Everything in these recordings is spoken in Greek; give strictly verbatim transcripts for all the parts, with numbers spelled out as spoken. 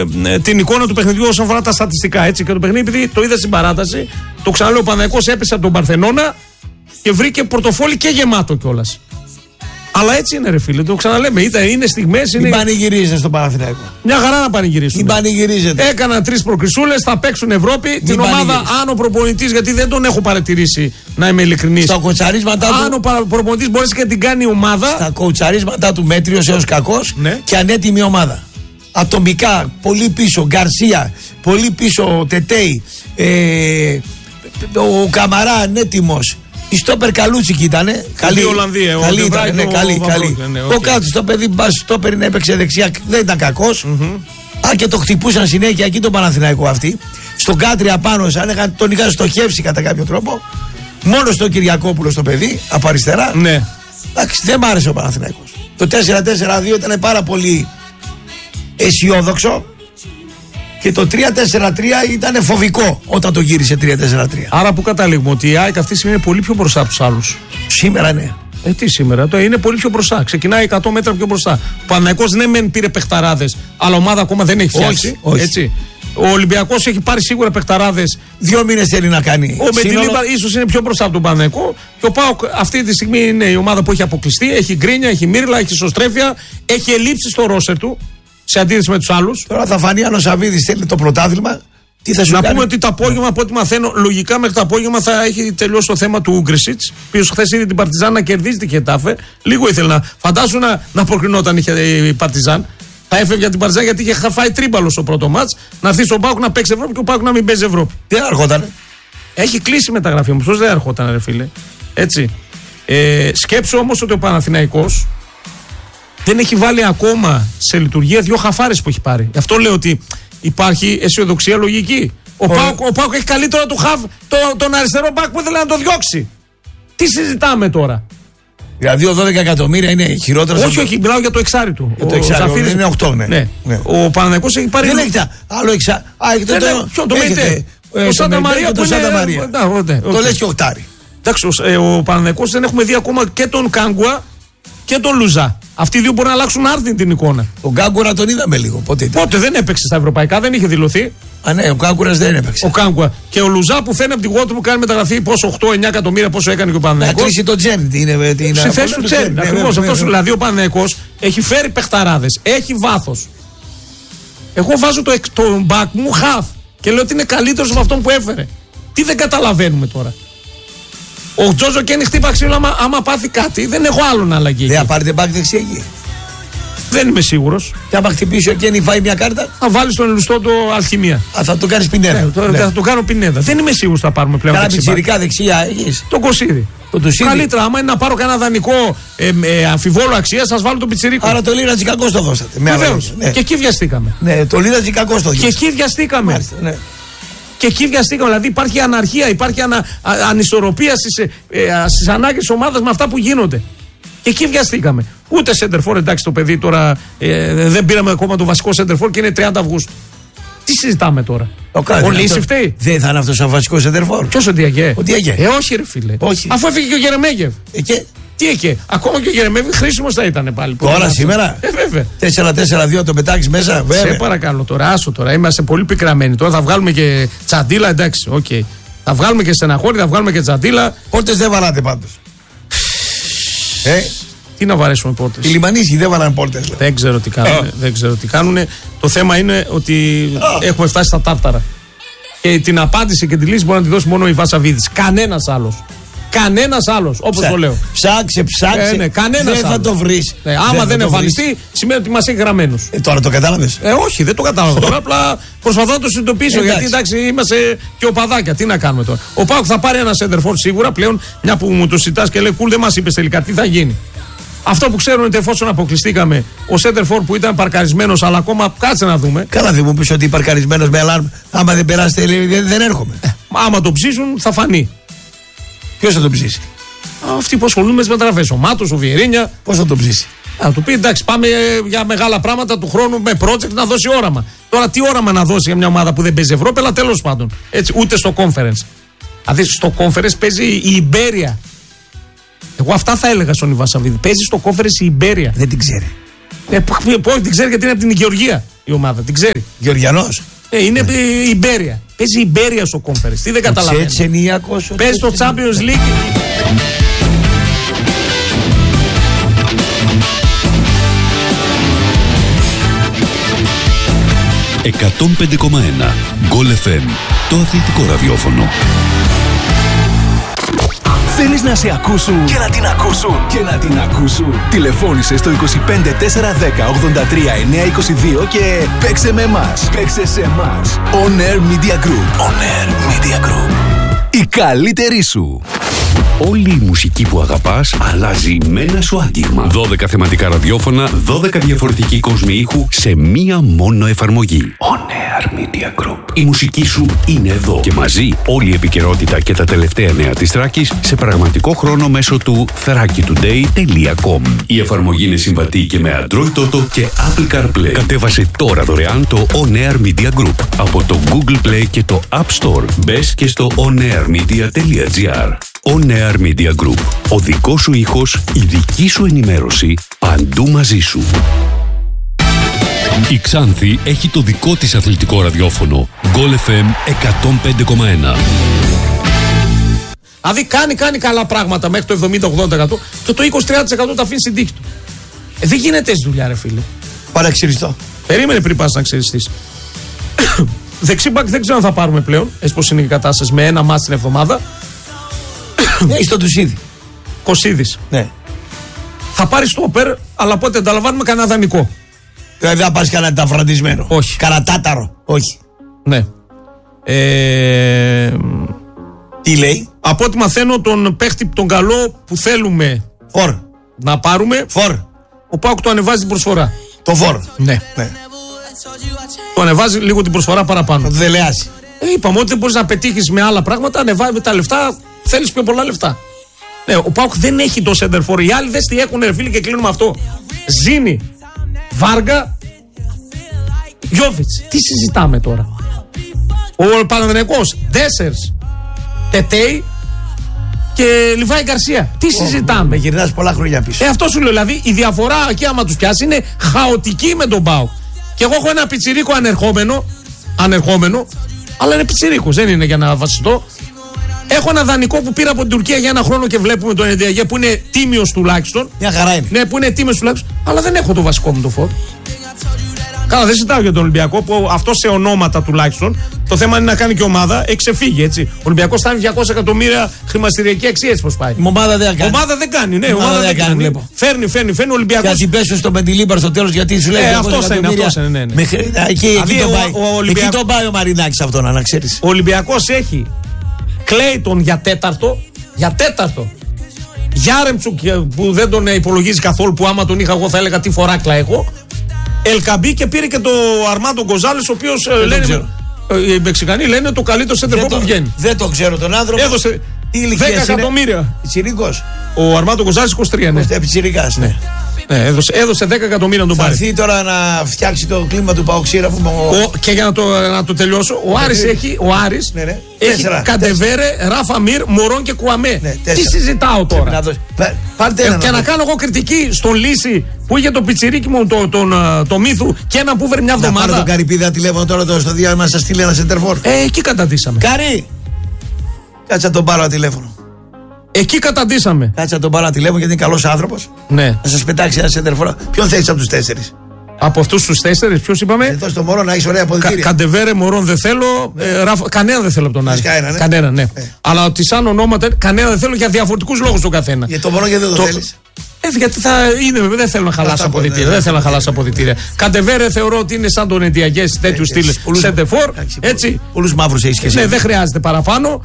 ε, την εικόνα του παιχνιδιού όσον αφορά τα στατιστικά. Έτσι, και το παιχνίδι, επειδή το είδα στην παράταση, το ξαναλέω, ο Παναθηναϊκός έπεσε από τον Παρθενώνα και βρήκε πορτοφόλι και γεμάτο κιόλας. Αλλά έτσι είναι, ρε φίλε, το ξαναλέμε. Ήταν, είναι στιγμές. Μην είναι... πανηγυρίζετε στον Παναθηναϊκό. Μια χαρά να πανηγυρίσουν. Μην πανηγυρίζετε. Έκαναν τρεις προκρισούλες, θα παίξουν Ευρώπη. Μην την ομάδα, αν ο προπονητής, γιατί δεν τον έχω παρατηρήσει, να είμαι ειλικρινής. Στα κοτσαρίσματά του. Αν ο προπονητής μπορέσει και την κάνει η ομάδα. Στα κοτσαρίσματά του μέτριος έως κακός, ναι. Και ανέτοιμη ομάδα. Ατομικά, πολύ πίσω. Γκαρσία, πολύ πίσω. Τετέι. Ε, ο Καμαρά ανέτοιμος. Η στόπερ Καλούτσικη ήτανε. Καλή Ολλανδία. Καλή ήταν, ναι, καλή, καλή. Ναι, okay. Ο Κάτσος το παιδί μπας στόπερ έπαιξε δεξιά, δεν ήταν κακός. Mm-hmm. Α, και το χτυπούσαν συνέχεια εκεί το Παναθηναϊκό αυτοί. Στον Κάτρια πάνω, σαν τον είχαν στοχεύσει κατά κάποιο τρόπο. Μόνο στο Κυριακόπουλο στο παιδί, από αριστερά. Ναι. Εντάξει, δεν μ' άρεσε ο Παναθηναϊκός. Το τέσσερα τέσσερα δύο ήταν πάρα πολύ αισιόδοξο. Και το τρία τέσσερα τρία ήταν φοβικό όταν το γύρισε τρία τέσσερα τρία. Άρα που καταλήγουμε ότι η ΑΕΚ αυτή τη στιγμή είναι πολύ πιο μπροστά από τους άλλους. Σήμερα ναι. Ε, τι σήμερα, το είναι πολύ πιο μπροστά. Ξεκινάει εκατό μέτρα πιο μπροστά. Ο Παναθηναϊκός ναι, μεν πήρε παιχταράδες, αλλά ομάδα ακόμα δεν έχει φτιάξει. Όχι, όχι. Έτσι. Ο Ολυμπιακός έχει πάρει σίγουρα παιχταράδες. Δύο μήνες θέλει να κάνει. Ο Μετιλίμπα ίσως είναι πιο μπροστά από τον Παναθηναϊκό. Και ο ΠΑΟΚ αυτή τη στιγμή είναι η ομάδα που έχει αποκλειστεί. Έχει γκρίνια, έχει μύρλα, έχει ισοστρέφεια. Έχει ελλείψεις στο ρόστερ του. Σε αντίθεση με τους άλλους. Τώρα θα φανεί αν ο Σαββίδης θέλει το πρωτάθλημα. Τι θα σου να κάνει. πούμε ότι το απόγευμα, από ό,τι μαθαίνω, λογικά μέχρι το απόγευμα θα έχει τελειώσει το θέμα του Ούγκρισιτς. Ο οποίος χθες είδε την Παρτιζάν να κερδίζει την Χετάφε. Λίγο ήθελε να. Φαντάσου να, να προκρινόταν η Παρτιζάν. Θα έφευγε για την Παρτιζάν γιατί είχε φάει τρίμπαλο στο πρώτο μάτς. Να έρθει στον ΠΑΟΚ να παίξει Ευρώπη και ο ΠΑΟΚ να μην παίζει Ευρώπη. Δεν έρχονταν. Έχει κλείσει η μεταγραφή μου. Πώς δεν έρχονταν, ρε φίλε. Έτσι. Ε, σκέψου όμως ότι ο Παναθηναϊκός δεν έχει βάλει ακόμα σε λειτουργία δύο χαφάρες που έχει πάρει. Γι' αυτό λέω ότι υπάρχει αισιοδοξία λογική. Ο Πάοκ, ο Πάοκ έχει καλύτερο του χαφ το, τον αριστερό μπακ που ήθελε να το διώξει. Τι συζητάμε τώρα. Δηλαδή ο δώδεκα εκατομμύρια είναι χειρότερο. Όχι, όχι, μιλάω για το εξάρι του. Για το εξάρι του είναι οκτώ, ναι. ναι. ναι. Ο Παναθηναϊκός έχει πάρει. Δεν έχετε άλλο εξάρι. Α, έχετε το. Ποιο το Μέιτε. Το Σάντα Μαρία. Το λες και οχτάρι. Εντάξει, ο Παναθηναϊκός δεν έχουμε δει ακόμα και τον Κάγκουα και τον Λουζά. Αυτοί οι δύο μπορούν να αλλάξουν άρθιν την εικόνα. Ο Κάγκουρα τον είδαμε λίγο. Πότε, ήταν. Πότε δεν έπαιξε στα ευρωπαϊκά, δεν είχε δηλωθεί. Α, ναι, ο Κάγκουρα δεν έπαιξε. Ο Κάγκουα. Και ο Λουζά που φαίνεται από τη γόντου που κάνει μεταγραφή πόσο οκτώ εννιά εκατομμύρια πόσο έκανε και ο Παναθηναϊκός. Να κλείσει το Τζέρν. Τι είναι, τι είναι. Στη θέση του Τζέρν. Ακριβώς. Αυτό δηλαδή ο Παναθηναϊκός έχει φέρει παιχταράδες. Έχει βάθος. Εγώ βάζω το, το μπακ μου χαφ και λέω ότι είναι καλύτερος από αυτόν που έφερε. Τι δεν καταλαβαίνουμε τώρα. Ο Τζόζο Κένι χτύπα ξύλο, άμα, άμα πάθει κάτι, δεν έχω άλλον αλλαγή. Δεν θα πάρετε μπακ δεξιά εκεί. Δεν είμαι σίγουρος. Και άμα χτυπήσει ο Κένι, φάει μια κάρτα. Θα βάλει στον Ελουστό το Αλχημία. Α, θα το κάνει Πινέδα. Ναι, το, ναι. Θα το κάνω Πινέδα. Δεν είμαι σίγουρος θα πάρουμε πλέον. Κάνα πιτσιρικά δεξιά έχεις. Το Κωσίδι. Το Τουσίδι. Καλύτερα, άμα είναι να πάρω κανένα δανεικό ε, ε, αμφιβόλο αξία, σας βάλω τον πιτσιρίκο. Άρα το Λίρα Τζικακό το δώσατε. Βεβαίως. Ναι. Και εκεί βιαστήκαμε. Ναι, το Λίρα Τζικακό το δώσατε. Και εκεί βιαστήκαμε. Μάλιστα, ναι. Και εκεί βιαστήκαμε. Δηλαδή υπάρχει αναρχία, υπάρχει ανα, α, ανισορροπία στις, ε, στις ανάγκες της ομάδας με αυτά που γίνονται. Και εκεί βιαστήκαμε. Ούτε σέντερφορ, εντάξει το παιδί τώρα ε, δεν πήραμε ακόμα το βασικό σέντερφορ και είναι τριάντα Αυγούστου. Τι συζητάμε τώρα. Ο, ο Λύση φταίει. Δεν θα είναι αυτός ο βασικός σέντερφορ. Ποιος ο Διαγέ. Ο Διαγέ. Ε, όχι ρε φίλε. Όχι. Αφού έφυγε και ο Γερεμέγεφ. Ε, και... Τι εκεί. Ακόμα και ο Γερεμέγεφ χρήσιμος θα ήταν πάλι. Τώρα σήμερα. Ε, βέβαια. τέσσερα τέσσερα δύο το πετάξει μέσα. Βέβαια. Σε παρακαλώ τώρα, άσο τώρα. Είμαστε πολύ πικραμένοι. Τώρα θα βγάλουμε και τσαντίλα, εντάξει, οκ. Okay. Θα βγάλουμε και στεναχώρη, θα βγάλουμε και τσαντίλα. Πόρτες δεν βαράτε πάντως. ε. Τι να βαρέσουμε πόρτες. Οι Λιμανίσοι δεν βαράνε πόρτες. Δεν ξέρω τι κάνουν. δεν ξέρω τι κάνουνε. Το θέμα είναι ότι oh. έχουμε φτάσει στα τάρταρα. Και την απάντηση και τη λύση μπορεί να τη δώσει μόνο η Βασαβίδης. Κανένας άλλος. Κανένας άλλος, όπως Ψά, το λέω. Ψάξε, ψάξε. Ε, ναι, κανένας δεν άλλος. θα το βρεις. Ναι, άμα δεν, δεν εμφανιστεί, σημαίνει ότι μας έχει γραμμένους. Ε, τώρα το κατάλαβες. Ε, όχι, δεν το κατάλαβα τώρα. Απλά προσπαθώ να το συνειδητοποιήσω. Εντάξει. Γιατί εντάξει, είμαστε και οπαδάκια. Τι να κάνουμε τώρα. Ο Πάοκ θα πάρει ένα σέντερφορ σίγουρα πλέον, μια που μου το συζητάς και λέει κουλ, δεν μας είπες τελικά τι θα γίνει. Αυτό που ξέρουν είναι ότι εφόσον αποκλειστήκαμε, ο σέντερφορ που ήταν παρκαρισμένος, αλλά ακόμα κάτσε να δούμε. Καλά, δεν μου πεις ότι παρκαρισμένος με αλάρμ. Άμα δεν περάσετε, λέει, δεν, δεν έρχομαι. Ε, άμα το ψήσουν, θα φανεί. Ποιος θα το ψήσει. Αυτοί που ασχολούνται με τις μεταγραφές. Ο Μάτος, ο Βιερίνια. Πώς θα το ψήσει. Να του πει εντάξει, πάμε για μεγάλα πράγματα του χρόνου με project να δώσει όραμα. Τώρα τι όραμα να δώσει για μια ομάδα που δεν παίζει Ευρώπη, αλλά τέλος πάντων. Έτσι, ούτε στο conference. Δηλαδή στο conference παίζει η Ιμπέρια. Εγώ αυτά θα έλεγα στον Ιβασαβίδη. Παίζει στο conference η Ιμπέρια. Δεν την ξέρει. Ε, πώς την ξέρει γιατί είναι από την Γεωργία. η ομάδα, την ξέρει. Γεωργιανός. Ε, είναι ναι. η Ιμπέρια. Παίζει η Ιμπέρια στο Conference. Τι δεν καταλαβαίνω. Παίζει στο Champions League. εκατόν πέντε κόμμα ένα Γκολ εφ εμ, το αθλητικό ραδιόφωνο. Θέλεις να σε ακούσουν και να την ακούσουν και να την ακούσουν. Τηλεφώνησε στο είκοσι πέντε τετρακόσια δέκα ογδόντα τρία εννιακόσια είκοσι δύο και παίξε με εμάς. Παίξε σε εμάς. On Air Media Group. On Air Media Group. Η καλύτερη σου. Όλη η μουσική που αγαπάς αλλάζει με ένα σου άγγιγμα. δώδεκα θεματικά ραδιόφωνα, δώδεκα διαφορετικοί κόσμοι ήχου σε μία μόνο εφαρμογή. On Air Media Group. Η μουσική σου είναι εδώ και μαζί όλη η επικαιρότητα και τα τελευταία νέα της Θράκης σε πραγματικό χρόνο μέσω του θράκη τουντέι τελεία κομ. Η εφαρμογή είναι συμβατή και με Android Auto και Apple CarPlay. Κατέβασε τώρα δωρεάν το On Air Media Group από το Google Play και το App Store. Μπες και στο onairmedia τελεία gr. On Air Media Group. Ο δικός σου ήχος, η δική σου ενημέρωση, παντού μαζί σου. Η Ξάνθη έχει το δικό της αθλητικό ραδιόφωνο. Γκολ εφ εμ εκατόν πέντε κόμμα ένα. Δηλαδή κάνει, κάνει καλά πράγματα μέχρι το εβδομήντα ογδόντα τοις εκατό και το είκοσι τριάντα τοις εκατό τα αφήνει στην τύχη του. Ε, δεν γίνεται έτσι δουλειά, ρε φίλε. Παραξυριστό. Περίμενε πριν πας να ξεριστείς. Δεξίμπακ δεν ξέρω αν θα πάρουμε πλέον. Έτσι πως είναι η κατάσταση με ένα μάτς την εβδομάδα. Ναι, στο Τουσίδη. Κωσίδης. Ναι. Θα πάρει στο όπερ, αλλά πότε ανταλαμβάνουμε κανένα δανεικό. Δηλαδή θα πάρει κανένα ταφραντισμένο. Όχι. Καρατάταρο. Όχι. Ναι. Ε... Τι λέει. Από ό,τι μαθαίνω τον παίχτη τον καλό που θέλουμε Φορ. να πάρουμε. Φορ. Ο Πάοκ το ανεβάζει την προσφορά. Το φορ. Ναι. ναι. Το ανεβάζει λίγο την προσφορά παραπάνω. Θα το δελεάσει. Ε, είπαμε ότι δεν μπορεί να πετύχει με άλλα πράγματα, ανεβάζει με τα λεφτά. Θέλει πιο πολλά λεφτά. Ναι, ο Πάοκ δεν έχει το center for. Οι άλλοι δεν τι έχουν, ρε φίλοι, και κλείνουμε αυτό. Ζήνη, Βάργα, Γιόβιτς. Τι συζητάμε τώρα. Ο Παναθηναϊκός, Ντέσσερς, Τετέι και Λιβάη Γκαρσία. Τι oh, συζητάμε. Με γυρνάς πολλά χρόνια πίσω. Ε, αυτό σου λέω. Δηλαδή η διαφορά εκεί, άμα τους πιάσει, είναι χαοτική με τον Πάοκ. Και εγώ έχω ένα πιτσιρίκο ανερχόμενο, ανερχόμενο, αλλά είναι πιτσιρίκος, δεν είναι για να βασιστώ. Έχω ένα δανεικό που πήρα από την Τουρκία για ένα χρόνο και βλέπουμε τον Εντιαγέ που είναι τίμιος τουλάχιστον. Μια χαρά είναι. Ναι, που είναι τίμιος τουλάχιστον, αλλά δεν έχω το βασικό μου το φόρ. Καλά, δεν συζητάω για τον Ολυμπιακό που αυτό σε ονόματα τουλάχιστον. Το θέμα είναι να κάνει και ομάδα. Έχει ξεφύγει έτσι. Ο Ολυμπιακός φτάνει διακόσια εκατομμύρια χρηματιστηριακή αξία, έτσι πως πάει. Η ομάδα δεν κάνει. Ομάδα δεν κάνει, ναι, ομάδα, ομάδα δεν κάνει. κάνει. Φέρνει, φέρνει, φέρνει ο Ολυμπιακός. Και να την πέσουν στο Μεντιλίμπαρ στο τέλος γιατί σου λέει. Ε, αυτό είναι, αυτό είναι. Ναι, ναι. Μέχρι, εκεί, εκεί, τον πάει, ο, ο εκεί τον πάει ο Μαρινάκης αυτό, να ξέρεις. Ο Ολυμπιακός έχει Κλέιτον για τέταρτο. Για τέταρτο. Γιάρεμτσουκ που δεν τον υπολογίζει καθόλου, που άμα τον είχα εγώ θα έλεγα τι φοράκλα έχω. Ελκαμπή και πήρε και το Αρμάντο Γκοζάλες, ο οποίος λένε. Οι Μεξικανοί λένε το καλύτερο σέντερφορ που βγαίνει. Δεν το ξέρω τον άνθρωπο. Έδωσε δέκα εκατομμύρια. Πιτσιρίκος. Ο Αρμάντο Γκοζάλες είκοσι τρία, ναι. Πιτσιρικάς, ναι. Ναι, έδωσε, έδωσε δέκα εκατομμύρια να τον πάρει. Θα έρθει τώρα να φτιάξει το κλίμα του Παοξήρα. Ο... Και για να το, να το τελειώσω, ο Άρης έχει, ο Άρης ναι, ναι. έχει τέσσερα, Καντεβέρε, τέσσερα. Ράφα Μιρ, Μωρόν και Κουαμέ. Ναι, τι συζητάω τώρα. Να δώσει... Πάρτε ε, ένα, και να, να κάνω εγώ κριτική στον Λύση που είχε το πιτσιρίκι μου, το, τον, το Μύθου και ένα που βρει μια εβδομάδα. Να πάρω τον Καρυπίδα τηλέφωνο τώρα το, στο διάλειμμα να σας στείλει ένα σεντερφόρ. Ε, εκεί καταντήσαμε. Καρύ! Κάτσε να τον πάρω τηλέφωνο. Εκεί καταντήσαμε. Κάτσε να τον πάρω τηλέφωνο γιατί είναι καλός άνθρωπος. Ναι. Να σας πετάξει ένα σεντερφόρ. Ποιον θέλεις από τους τέσσερις. Από αυτούς τους τέσσερις, ποιος είπαμε. Εδώ στο Μωρόν να έχεις ωραία αποδυτήρια. Κα, Καντεβέρε, Μωρόν δεν θέλω. Ναι. Ε, ραφ, κανένα δεν θέλω από τον Άρη. Κανένα, ναι. Κανένα, ναι. Ε. Αλλά ότι σαν ονόματα, κανένα δεν θέλω για διαφορετικούς λόγους τον καθένα. Για το Μωρόν γιατί δεν το, το θέλεις. Ε, γιατί θα είναι, δεν θέλω να χαλάσω αποδυτήρια. Δεν θέλω να χαλάσω αποδυτήρια. Καντεβέρε θεωρώ ότι είναι σαν τον Εντιαγέ τέτοιου στυλ σεντερφόρ. Έτσι. Πολλούς μαύρους έχεις και εσύ. Ναι, δεν χρειάζεται παραπάνω.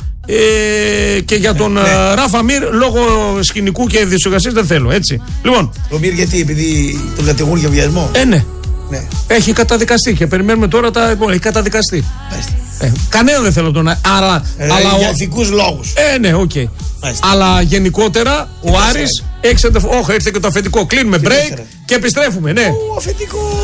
Ε, και για τον ναι. Ράφα Μιρ, λόγω σκηνικού και δυσογασίας δεν θέλω. Έτσι. Λοιπόν. Ο Μιρ γιατί, επειδή τον κατηγορούν για βιασμό. Ε, ναι. Ναι. Έχει καταδικαστεί και περιμένουμε τώρα τα. Έχει καταδικαστεί. Ε, κανένα δεν θέλω τον. Άρα, ε, αλλά για ηθικούς λόγους. Ε, ναι, οκ. Okay. Αλλά γενικότερα ο Άρης έχει. Όχι, ήρθε και το αφεντικό. Κλείνουμε break και επιστρέφουμε. Ναι. Ο αφεντικό.